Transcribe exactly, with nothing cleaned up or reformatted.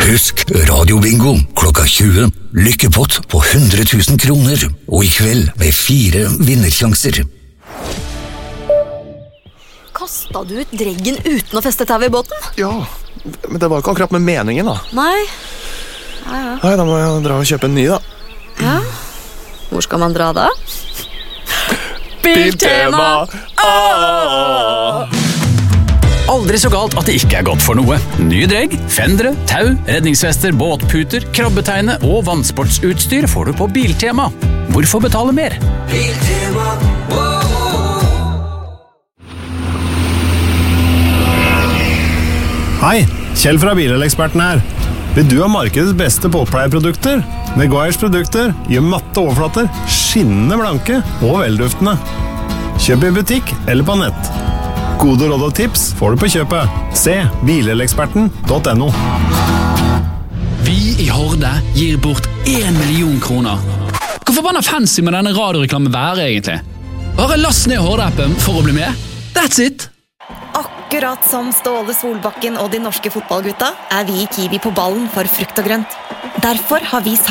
Husk radiobingo klokka tjue. Lykkepott på hundre tusen kroner. Og i kveld med fire vinnersjanser. Kastet du ut dreggen uten å feste tau i båten? Ja, men det var ikke akkurat med meningen da. Nei. Ja, ja. Nei, da må jeg dra og kjøpe en ny da. Ja. Hvor skal man dra da? Biltema! Åh! Aldri så galt at det ikke er godt for noe. Nye dregg, fendere, tau, redningsvester, båtputer, krabbeteine og vannsportsutstyr får du på Biltema. Hvorfor betale mer? Biltema, Hei, Kjell fra Bileleksperten her. Vil du ha markedets beste båtpleieprodukter? Meguiars produkter gjør matte overflater, skinnende blanke og velduftende. Kjøp i butikk eller på nett. Gode råd og tips får du på kjøpet. Se bileleksperten punktum no. Vi i Horde gir bort en million kroner. Hvor forbanna fancy med denne radioreklamen være egentlig? Bare last ned Horde-appen for å bli med. That's it! Akkurat som Ståle Solbakken og de norske fotballgutta er vi i Kiwi på ballen for frukt og grønt. Derfor har vi